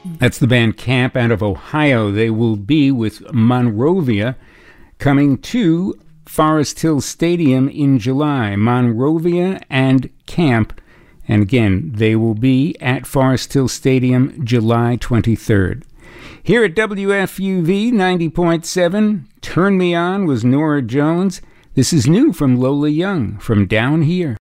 That's the band Camp out of Ohio. They will be with Monrovia coming to Forest Hill Stadium in July. Monrovia and Camp. And again, they will be at Forest Hill Stadium July 23rd. Here at WFUV 90.7, Turn Me On was Nora Jones. This is new from Lola Young, From Down Here.